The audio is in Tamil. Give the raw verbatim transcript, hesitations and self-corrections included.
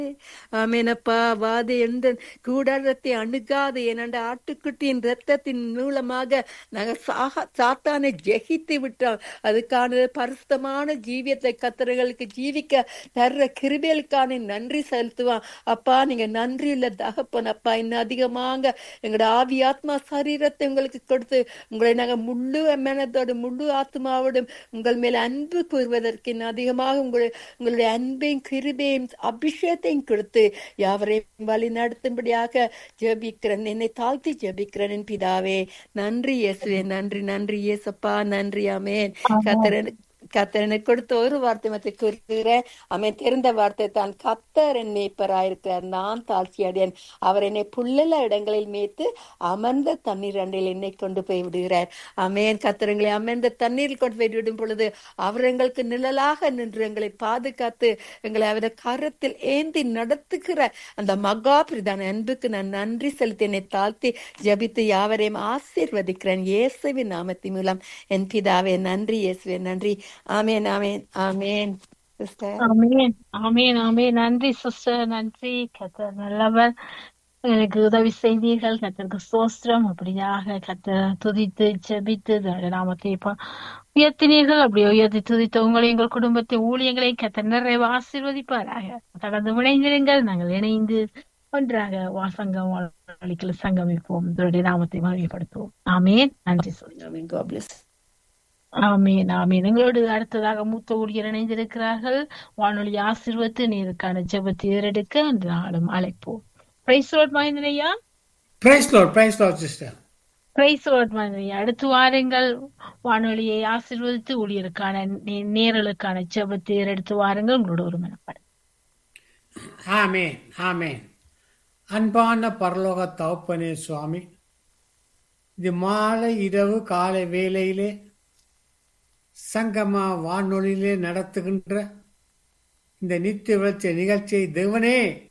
ஆமேனப்பா. வாதை எந்த கூடாரத்தை அணுகாது ஏனென்ற ஆட்டுக்குட்டியின் இரத்தத்தின் மூலமாக நாங்கள் சாக சாத்தானை ஜெயித்து விட்டோம். அதுக்கான பரிசுத்தமான ஜீவியத்தை கத்தர்களுக்கு ஜீவிக்க தர்ற கிருபைகளுக்கான நன்றி செலுத்துவான். அப்பா நீங்க நன்றி இல்ல தகப்பன். அப்பா இன்னும் அதிகமாக எங்களோட ஆவி ஆத்மா சரீரத்தை உங்களுக்கு கொடுத்து உங்களை நாங்கள் முழு மனதோடு முழு ஆத்மாவோடும் உங்கள் மேல அன்பு கூறுவதற்கு இன்னும் அதிகமாக உங்களை உங்களுடைய அன்பையும் கிருபையும் அபிஷேகத்தையும் கொடுத்து யாவரையும் வழி நடத்தும்படியாக ஜெபிக்கிறேன். என்னை தாழ்த்தி ஜெபிக்கிறேன் என் பிதாவே. நன்றி இயேசுவே. நன்றி நன்றி இயேசப்பா. நன்றி. ஆமென். கர்த்தர் கர்த்தர் எனக்கு கொடுத்த ஒரு வார்த்தை மற்ற கூறுகிறேன். அவன் தெரிந்த வார்த்தை தான். கர்த்தர் என் மேய்ப்பராயிருக்கிறார், நான் தாழ்ச்சி அடையேன். அவர் என்னை புல்லுள்ள இடங்களில் மேய்த்து அமர்ந்த தண்ணீர் அண்டையில் என்னை கொண்டு போய் விடுகிறார். ஆமென். கர்த்தர் எங்களை அமர்ந்த தண்ணீரில் கொண்டு போய் விடும் பொழுது அவர் எங்களுக்கு நிழலாக நின்று எங்களை பாதுகாத்து எங்களை அவரது கரத்தில் ஏந்தி நடத்துகிற அந்த மகா பிரதான அன்புக்கு நான் நன்றி செலுத்தி என்னை தாழ்த்தி ஜபித்து யாவரையும் ஆசீர்வதிக்கிறேன் இயேசுவின் நாமத்தின் மூலம் என் பிதாவே. நன்றி இயேசுவே. நன்றி. ஆமேன் ஆமேன் ஆமேன். சிஸ்டர் ஆமேன் ஆமேன் ஆமேன். நன்றி சிஸ்டர், நன்றி. கர்த்தர் நல்லவர், எனக்கு உதவி செய்தீர்கள். கர்த்தருக்கு ஸ்தோத்திரம். அப்படியாக கர்த்தர் துதித்து ஜெபித்து நாமத்தை உயர்த்தினீர்கள். அப்படி உயர்த்தி துதித்த உங்களை எங்கள் குடும்பத்தை ஊழியங்களை கர்த்தர் நிறைய ஆசீர்வதிப்பாராக. தொடர்ந்து இணைந்திருங்கள். நாங்கள் இணைந்து ஒன்றாக வாசங்கம் வாழ்க்கையில் சங்கமிப்போம். இதனுடைய நாமத்தை மகிமைப்படுத்துவோம். ஆமேன். நன்றி சொல்லி ஆமேன். God bless. ஆமீன் ஆமீன். எங்களோடு அடுத்ததாக மூத்த ஊழியர் இணைந்திருக்கிறார்கள். வானொலி ஆசீர்வத்து நீருக்கான ஜெபத்தை ஏறெடுக்க அந்த நாளும் அழைப்போம். Price Lord மகேந்திரையா. Price Lord, price Lord sister. Price Lord மகேந்திரையா. அடுத்து வாருங்கள், வானொலியை ஆசீர்வதித்து ஊழியருக்கான நேரலுக்கான ஜெபத்தை ஏறெடுத்து வாருங்கள். உங்களோட ஒரு மனப்பாடு. ஆமேன் ஆமேன். அன்பான பரலோக தகப்பனே சுவாமி, இது மாலை இரவு காலை வேளையிலே சங்கமா வானொலியிலே நடத்துகின்ற இந்த நித்திய விளச்ச நிகழ்ச்சியை தேவனே